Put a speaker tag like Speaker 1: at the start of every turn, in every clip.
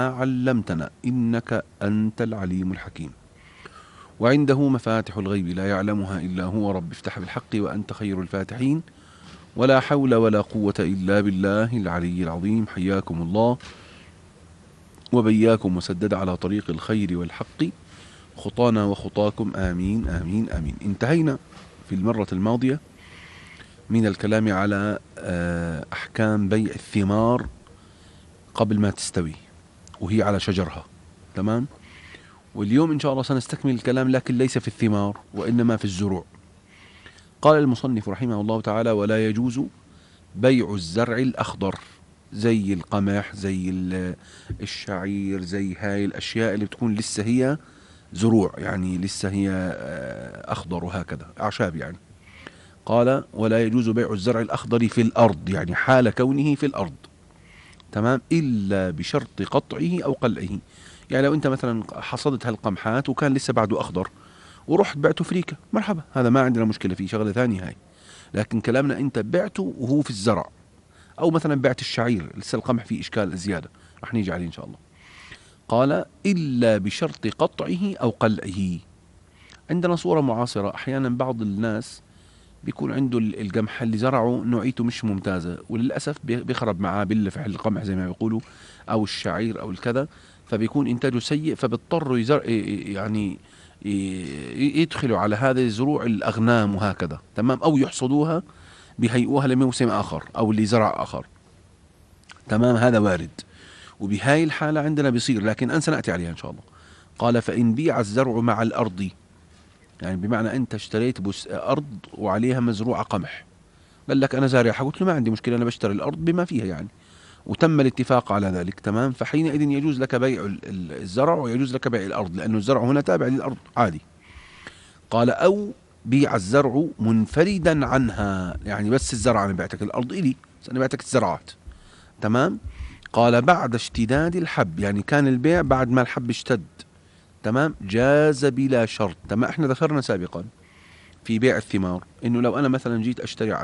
Speaker 1: ما علمتنا إنك أنت العليم الحكيم. وعنده مفاتح الغيب لا يعلمها إلا هو. رب افتح بالحق وأنت خير الفاتحين. ولا حول ولا قوة إلا بالله العلي العظيم. حياكم الله وبياكم وسدد على طريق الخير والحق خطانا وخطاكم. آمين آمين آمين. انتهينا في المرة الماضية من الكلام على أحكام بيع الثمار قبل ما تستوي وهي على شجرها. تمام. واليوم إن شاء الله سنستكمل الكلام، لكن ليس في الثمار وإنما في الزروع. قال المصنف رحمه الله تعالى: ولا يجوز بيع الزرع الأخضر زي القمح، زي الشعير، زي هاي الأشياء اللي بتكون لسه هي زروع، يعني لسه هي أخضر وهكذا أعشاب يعني. قال: ولا يجوز بيع الزرع الأخضر في الأرض، يعني حال كونه في الأرض. تمام. إلا بشرط قطعه أو قلعه. يعني لو أنت مثلا حصدت هالقمحات وكان لسه بعده أخضر ورحت بعته فريكة، مرحبا، هذا ما عندنا مشكلة فيه، شغلة ثانية هاي. لكن كلامنا أنت بعته وهو في الزرع، أو مثلا بعت الشعير، لسه القمح فيه إشكال زيادة، رح نيجي عليه إن شاء الله. قال: إلا بشرط قطعه أو قلعه. عندنا صورة معاصرة، أحيانا بعض الناس بيكون عنده القمح اللي زرعه نوعيته مش ممتازة، وللأسف بيخرب معاه بلف القمح زي ما بيقولوا، أو الشعير أو الكذا، فبيكون إنتاجه سيء، فبيضطروا يعني يدخلوا على هذه الزروع الأغنام وهكذا. تمام. أو يحصدوها بيهيئوها لموسم آخر أو اللي زرع آخر. تمام. هذا وارد، وبهاي الحالة عندنا بيصير، لكن أنا سنأتي عليها إن شاء الله. قال: فإن بيع الزرع مع الأرض، يعني بمعنى أنت اشتريت أرض وعليها مزروعة قمح، قال لك أنا زارعها، قلت له ما عندي مشكلة، أنا بشتري الأرض بما فيها يعني، وتم الاتفاق على ذلك. تمام. فحينئذ يجوز لك بيع الزرع ويجوز لك بيع الأرض، لأنه الزرع هنا تابع للأرض عادي. قال: أو بيع الزرع منفردا عنها، يعني بس الزرع أنا بعتك، الأرض إلي، أنا بعتك الزراعات. تمام. قال: بعد اشتداد الحب، يعني كان البيع بعد ما الحب اشتد. تمام. جاز بلا شرط. تمام. احنا ذكرنا سابقا في بيع الثمار انه لو انا مثلا جيت اشتري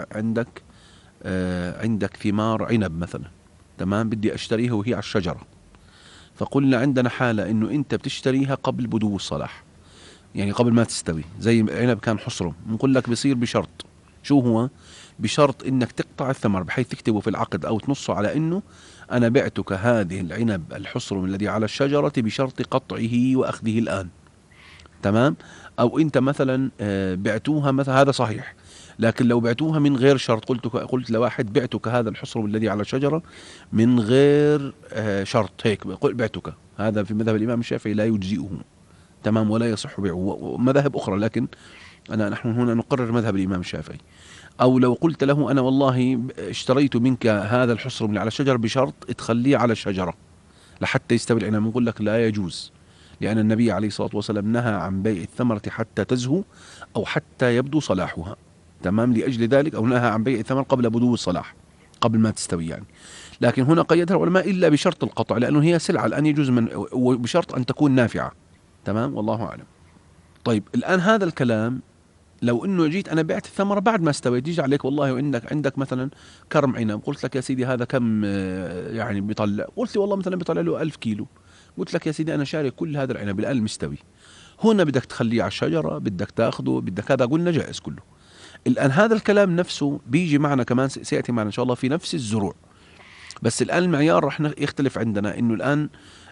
Speaker 1: عندك ثمار عنب مثلا. تمام. بدي اشتريها وهي على الشجرة، فقلنا عندنا حالة انه انت بتشتريها قبل بدو الصلاح، يعني قبل ما تستوي. زي عنب كان حصرم، بنقول لك بصير بشرط. شو هو؟ بشرط انك تقطع الثمر، بحيث تكتبه في العقد او تنصه على انه انا بعتك هذه العنب الحصرم الذي على الشجرة بشرط قطعه واخذه الان. تمام. او انت مثلا بعتوها مثلا، هذا صحيح. لكن لو بعتوها من غير شرط، قلت لواحد بعتك هذا الحصرم الذي على الشجرة من غير شرط، هيك بعتك، هذا في مذهب الإمام الشافعي لا يجزئه. تمام. ولا يصح بيعه، ومذاهب أخرى، لكن نحن هنا نقرر مذهب الإمام الشافعي. أو لو قلت له أنا والله اشتريت منك هذا الحصرم اللي على الشجرة بشرط تخليه على الشجرة لحتى يستوي العنب، نقول لك لا يجوز، لأن النبي عليه الصلاة والسلام نهى عن بيع الثمرة حتى تزهو أو حتى يبدو صلاحها. تمام. لأجل ذلك، أو نهى عن بيع الثمر قبل بدو الصلاح، قبل ما تستوي يعني. لكن هنا قيدها العلماء إلا بشرط القطع، لأنه هي سلعة الآن يجوز وبشرط أن تكون نافعة. تمام. والله أعلم. طيب الآن هذا الكلام لو انه جيت انا بعت الثمره بعد ما استويت، يجي عليك والله وعندك مثلا كرم عنب، قلت لك يا سيدي هذا كم يعني بيطلع، قلت لي والله مثلا بيطلع له 1000 كيلو، قلت لك يا سيدي انا شاري كل هذا العنب الان مستوي. هنا بدك تخليه على الشجره، بدك تاخذه، بدك هذا، قلنا جائز كله. الان هذا الكلام نفسه بيجي معنا كمان، سياتي معنا ان شاء الله في نفس الزروع، بس الان المعيار رح يختلف عندنا، انه الان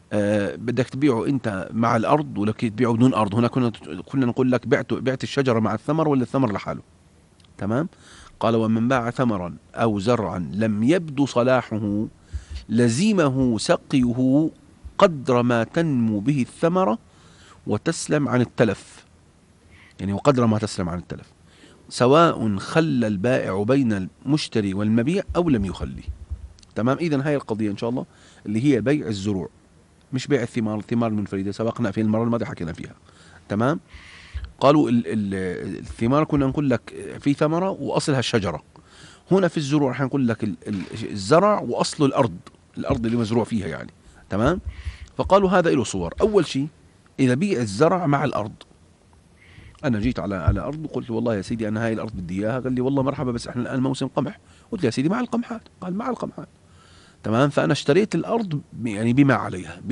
Speaker 1: بدك تبيعه انت مع الارض ولا تبيعه بدون ارض. هنا كنا نقول لك بعت الشجره مع الثمر ولا الثمر لحاله. تمام. قال: ومن باع ثمرا او زرعا لم يبدو صلاحه لزمه سقيه قدر ما تنمو به الثمره وتسلم عن التلف، يعني وقدر ما تسلم عن التلف، سواء خلى البائع بين المشتري والمبيع او لم يخلي. تمام. اذا هاي القضيه ان شاء الله اللي هي بيع الزروع، مش بيع الثمار المنفردة، سبقنا في المرة الماضية حكينا فيها. تمام. قالوا الثمار كنا نقول لك في ثمرة وأصلها الشجرة. هنا في الزروع رح نقول لك الزرع وأصله الأرض اللي مزروع فيها يعني. تمام. فقالوا هذا له صور. أول شيء إذا بيع الزرع مع الأرض، أنا جيت على أرض وقلت والله يا سيدي أنا هاي الأرض بدي إياها، قال لي والله مرحبا بس إحنا الآن موسم قمح، قلت له يا سيدي مع القمحات، قال مع القمحات. تمام. فأنا اشتريت الأرض يعني بما عليها.